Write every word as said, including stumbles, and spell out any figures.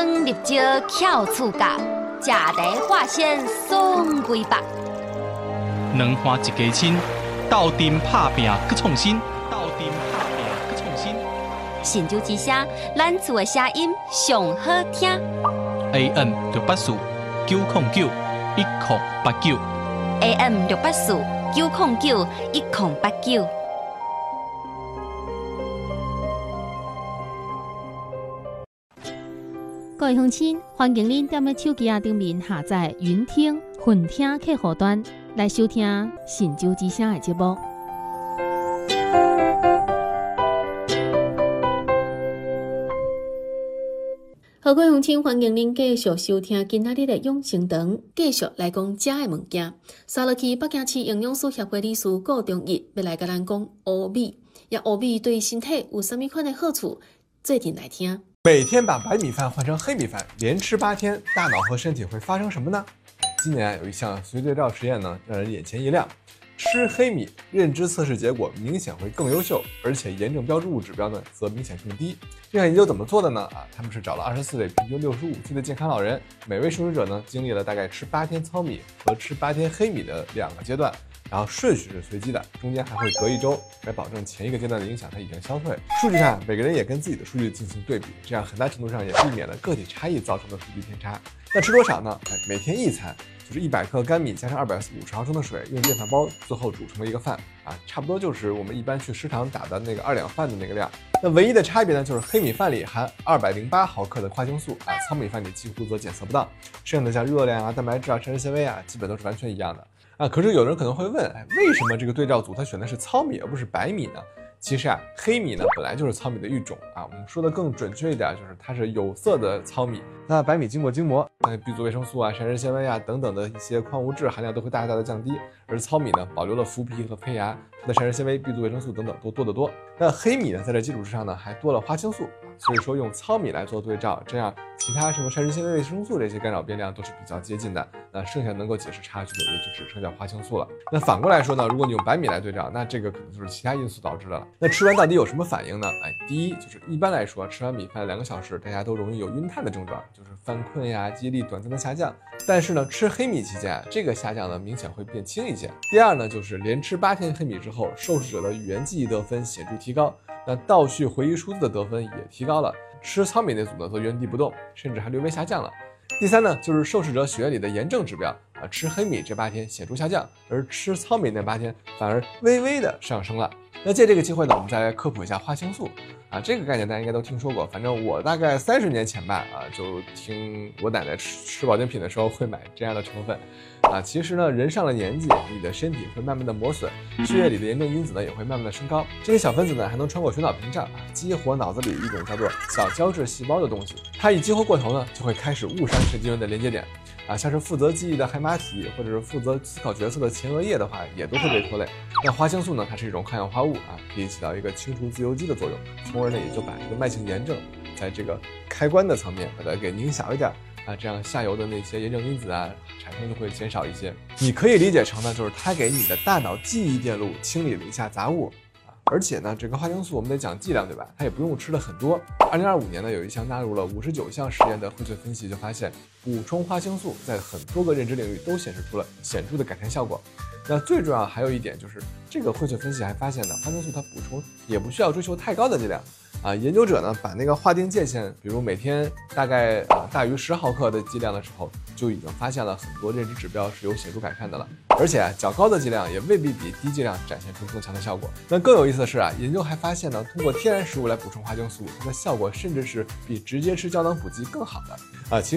光入招翘触角，食茶化纤爽规腹。 两花一家亲，斗阵拍拼去创新，斗阵拍拼去创新。 神州之声，咱厝的声音上好听。 A M 六八四九零九一零八九。 A M 六八四九零九一零八九。 各位乡亲，欢迎您踮咧手机啊顶面下载云听、混听客户端来收听神州之声的节目。好，各位乡亲，欢迎您继续收听今仔日的养生堂，继续来讲食的物件。沙鹿区北京市营养师协会理事顾忠义要来甲咱讲乌米，也乌米对身体有啥物款的好处？做阵来听。 每天把白米饭换成黑米饭，连吃八天，大脑和身体会发生什么呢？今年有一项随对照实验呢，让人眼前一亮。吃黑米，认知测试结果明显会更优秀，而且炎症标志物指标呢则明显更低。这项研究怎么做的呢？啊，他们是找了二十四位平均六十五岁的健康老人，每位受试者呢经历了大概吃八天糙米和吃八天黑米的两个阶段。然后顺序是随机的，中间还会隔一周来保证前一个阶段的影响它已经消退。数据上，每个人也跟自己的数据进行对比，这样很大程度上也避免了个体差异造成的数据偏差。那吃多少呢？每天一餐，就是一百克干米加上二百五十毫升的水，用电饭煲最后煮成了一个饭啊，差不多就是我们一般去食堂打的那个二两饭的那个量。那唯一的差别呢，就是黑米饭里含二百零八毫克的花青素啊，糙米饭里几乎则检测不到。剩下的像热量啊、蛋白质啊、膳食纤维啊，基本都是完全一样的。啊，可是有人可能会问，哎，为什么这个对照组他选的是糙米而不是白米呢？其实啊，黑米呢本来就是糙米的一种啊，我们说的更准确一点，就是它是有色的糙米。那白米经过精磨，那 B 族维生素啊、膳食纤维啊等等的一些矿物质含量都会大大的降低，而糙米呢保留了麸皮和胚芽，它的膳食纤维、B 族维生素等等都多得多。那黑米呢在这基础之上呢还多了花青素，所以说用糙米来做对照，这样其他什么膳食纤维、维生素这些干扰变量都是比较接近的。那剩下能够解释差距的也就只剩下花青素了。那反过来说呢，如果你用白米来对照，那这个可能就是其他因素导致的了。那吃完到底有什么反应呢？哎，第一就是一般来说，吃完米饭两个小时，大家都容易有晕碳的症状，就是犯困呀、记忆力短暂的下降。但是呢，吃黑米期间啊，这个下降呢明显会变轻一些。第二呢，就是连吃八天黑米之后，受试者的语言记忆得分显著提高，那倒叙回忆数字的得分也提高了。吃糙米那组呢则原地不动，甚至还略微下降了。第三呢，就是受试者血液里的炎症指标啊，吃黑米这八天显著下降，而吃糙米那八天反而微微的上升了。那借这个机会呢，我们再来科普一下花青素啊，这个概念大家应该都听说过。反正我大概三十年前吧，啊，就听我奶奶吃吃保健品的时候会买这样的成分啊。其实呢，人上了年纪，你的身体会慢慢的磨损，血液里的炎症因子呢也会慢慢的升高。这些小分子呢还能穿过血脑屏障啊，激活脑子里一种叫做小胶质细胞的东西。它一激活过头呢，就会开始误伤神经元的连接点。啊，像是负责记忆的海马体，或者是负责思考决策的前额叶的话，也都会被拖累。那花青素呢，它是一种抗氧化物啊，可以起到一个清除自由基的作用，从而呢也就把这个慢性炎症在这个开关的层面把它给拧小一点啊，这样下游的那些炎症因子啊产生就会减少一些。你可以理解成呢，就是它给你的大脑记忆电路清理了一下杂物。而且呢，这个花青素我们得讲剂量，对吧？它也不用吃的很多。二零二五年呢，有一项纳入了五十九项实验的荟萃分析，就发现补充花青素在很多个认知领域都显示出了显著的改善效果。那最重要还有一点就是，这个荟萃分析还发现呢，花青素它补充也不需要追求太高的剂量。啊，研究者呢把那个划定界限，比如每天大概呃大于十毫克的剂量的时候，就已经发现了很多认知指标是有显著改善的了。而且啊，较高的剂量也未必比低剂量展现出更强的效果。那更有意思的是啊，研究还发现呢，通过天然食物来补充花青素，它的效果甚至是比直接吃胶囊补剂更好的啊。其实